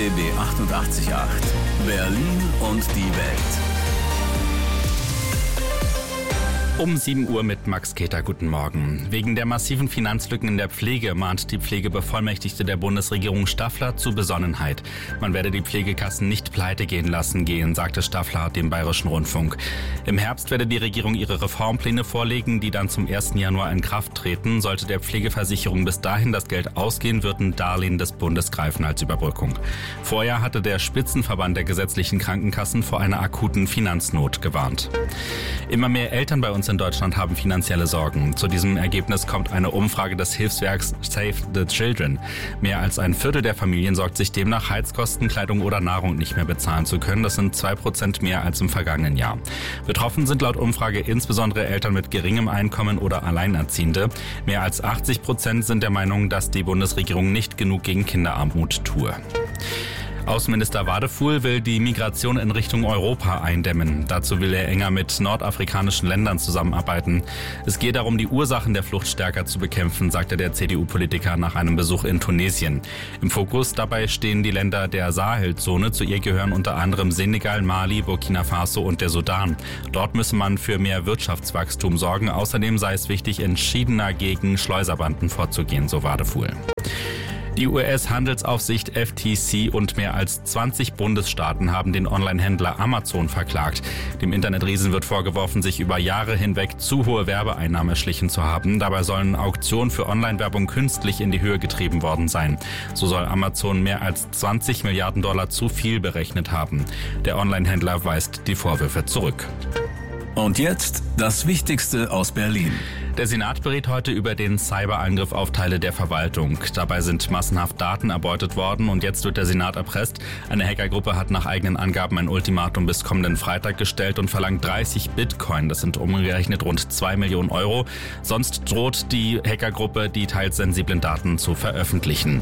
RBB 88.8. Berlin und die Welt. Um 7 Uhr mit Max Keter. Guten Morgen. Wegen der massiven Finanzlücken in der Pflege mahnt die Pflegebevollmächtigte der Bundesregierung Staffler zu Besonnenheit. Man werde die Pflegekassen nicht pleite gehen lassen, sagte Staffler dem Bayerischen Rundfunk. Im Herbst werde die Regierung ihre Reformpläne vorlegen, die dann zum 1. Januar in Kraft treten. Sollte der Pflegeversicherung bis dahin das Geld ausgehen, wird ein Darlehen des Bundes greifen als Überbrückung. Vorher hatte der Spitzenverband der gesetzlichen Krankenkassen vor einer akuten Finanznot gewarnt. Immer mehr Eltern bei uns in Deutschland haben finanzielle Sorgen. Zu diesem Ergebnis kommt eine Umfrage des Hilfswerks Save the Children. Mehr als ein Viertel der Familien sorgt sich demnach, Heizkosten, Kleidung oder Nahrung nicht mehr bezahlen zu können. Das sind 2% mehr als im vergangenen Jahr. Betroffen sind laut Umfrage insbesondere Eltern mit geringem Einkommen oder Alleinerziehende. Mehr als 80% sind der Meinung, dass die Bundesregierung nicht genug gegen Kinderarmut tue. Außenminister Wadefuhl will die Migration in Richtung Europa eindämmen. Dazu will er enger mit nordafrikanischen Ländern zusammenarbeiten. Es gehe darum, die Ursachen der Flucht stärker zu bekämpfen, sagte der CDU-Politiker nach einem Besuch in Tunesien. Im Fokus dabei stehen die Länder der Sahelzone. Zu ihr gehören unter anderem Senegal, Mali, Burkina Faso und der Sudan. Dort müsse man für mehr Wirtschaftswachstum sorgen. Außerdem sei es wichtig, entschiedener gegen Schleuserbanden vorzugehen, so Wadefuhl. Die US-Handelsaufsicht FTC und mehr als 20 Bundesstaaten haben den Online-Händler Amazon verklagt. Dem Internetriesen wird vorgeworfen, sich über Jahre hinweg zu hohe Werbeeinnahmen erschlichen zu haben. Dabei sollen Auktionen für Online-Werbung künstlich in die Höhe getrieben worden sein. So soll Amazon mehr als 20 Milliarden Dollar zu viel berechnet haben. Der Online-Händler weist die Vorwürfe zurück. Und jetzt das Wichtigste aus Berlin. Der Senat berät heute über den Cyberangriff auf Teile der Verwaltung. Dabei sind massenhaft Daten erbeutet worden und jetzt wird der Senat erpresst. Eine Hackergruppe hat nach eigenen Angaben ein Ultimatum bis kommenden Freitag gestellt und verlangt 30 Bitcoin. Das sind umgerechnet rund 2 Millionen Euro. Sonst droht die Hackergruppe, die teils sensiblen Daten zu veröffentlichen.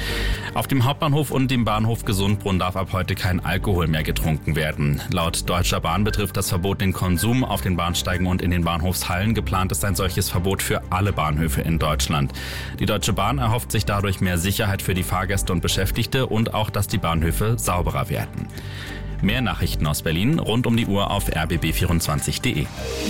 Auf dem Hauptbahnhof und dem Bahnhof Gesundbrunnen darf ab heute kein Alkohol mehr getrunken werden. Laut Deutscher Bahn betrifft das Verbot den Konsum auf den Bahnsteigen und in den Bahnhofshallen. Geplant ist ein solches Verbot für alle Bahnhöfe in Deutschland. Die Deutsche Bahn erhofft sich dadurch mehr Sicherheit für die Fahrgäste und Beschäftigte und auch, dass die Bahnhöfe sauberer werden. Mehr Nachrichten aus Berlin rund um die Uhr auf rbb24.de.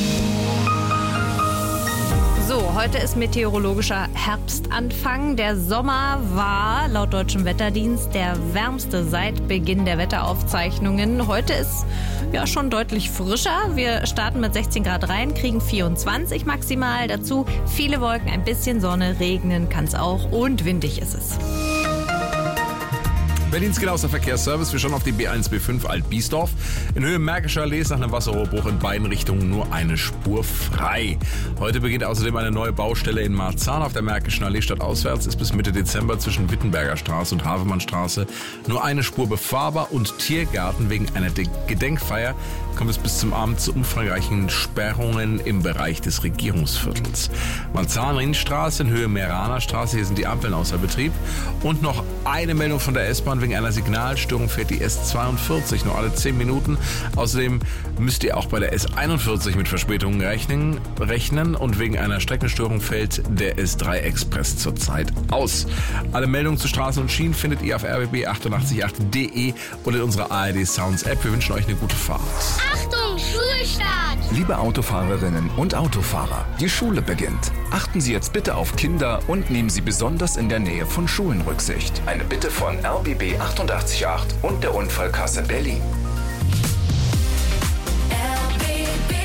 So, heute ist meteorologischer Herbstanfang. Der Sommer war laut Deutschem Wetterdienst der wärmste seit Beginn der Wetteraufzeichnungen. Heute ist ja schon deutlich frischer. Wir starten mit 16 Grad rein, kriegen 24 maximal. Dazu viele Wolken, ein bisschen Sonne, regnen kann es auch und windig ist es. Berlins genauester Verkehrsservice. Wir schauen auf die B1, B5 Alt-Biesdorf. In Höhe Märkischer Allee ist nach einem Wasserrohrbruch in beiden Richtungen nur eine Spur frei. Heute beginnt außerdem eine neue Baustelle in Marzahn auf der Märkischen Allee. Stadtauswärts ist bis Mitte Dezember zwischen Wittenberger Straße und Havemannstraße nur eine Spur befahrbar und Tiergarten wegen einer Gedenkfeier kommt es bis zum Abend zu umfangreichen Sperrungen im Bereich des Regierungsviertels. Marzahn-Ringstraße in Höhe Meraner Straße, hier sind die Ampeln außer Betrieb. Und noch eine Meldung von der S-Bahn. Wegen einer Signalstörung fährt die S42 nur alle 10 Minuten. Außerdem müsst ihr auch bei der S41 mit Verspätungen rechnen und wegen einer Streckenstörung fällt der S3 Express zurzeit aus. Alle Meldungen zu Straßen und Schienen findet ihr auf rbb888.de und in unserer ARD Sounds App. Wir wünschen euch eine gute Fahrt. Achtung, Schulstart! Liebe Autofahrerinnen und Autofahrer, die Schule beginnt. Achten Sie jetzt bitte auf Kinder und nehmen Sie besonders in der Nähe von Schulen Rücksicht. Eine Bitte von RBB 88.8 und der Unfallkasse Berlin. RBB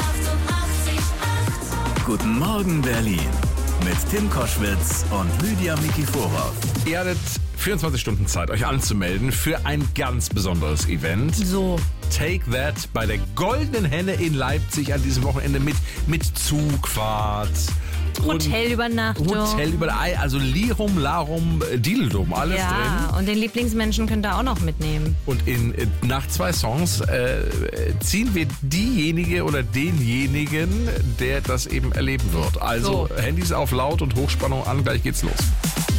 88.8. Guten Morgen Berlin mit Tim Koschwitz und Lydia Mikiforov. Ihr hattet 24 Stunden Zeit, euch anzumelden für ein ganz besonderes Event. So. Take That bei der Goldenen Henne in Leipzig an diesem Wochenende mit Zugfahrt. Hotelübernachtung. Also Lirum, Larum, Dideldum, alles drin. Ja, und den Lieblingsmenschen könnt ihr auch noch mitnehmen. Und nach 2 Songs ziehen wir diejenige oder denjenigen, der das eben erleben wird. Also so. Handys auf laut und Hochspannung an, gleich geht's los.